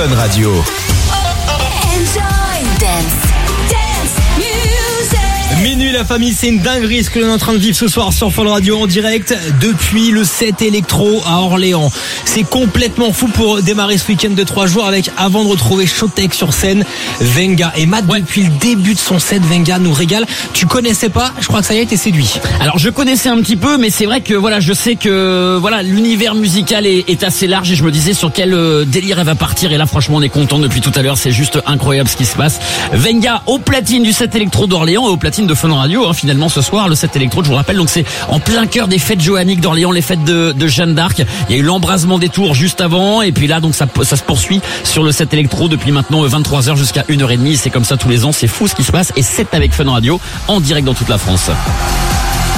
Fun Radio. Enjoy dance music. Minuit la famille, c'est une dinguerie ce que l'on est en train de vivre ce soir sur Fun Radio en direct depuis le 7 électro à Orléans. C'est complètement fou pour démarrer ce week-end de 3 jours avec, avant de retrouver Showtek sur scène, Venga. Et Matt, depuis le début de son set, Venga nous régale. Tu connaissais pas? Je crois que ça y est, t'es séduit. Alors je connaissais un petit peu, mais c'est vrai que voilà, je sais que voilà, l'univers musical est assez large et je me disais sur quel délire elle va partir. Et là franchement on est content depuis tout à l'heure, c'est juste incroyable ce qui se passe. Venga au platine du 7 électro d'Orléans et au platine de Fun Radio, finalement ce soir le 7 électro, je vous rappelle, donc c'est en plein cœur des fêtes johanniques d'Orléans, les fêtes de Jeanne d'Arc. Il y a eu l'embrasement des tours juste avant et puis là donc ça se poursuit sur le 7 électro depuis maintenant 23h jusqu'à 1h30. C'est comme ça tous les ans, c'est fou ce qui se passe et c'est avec Fun Radio en direct dans toute la France.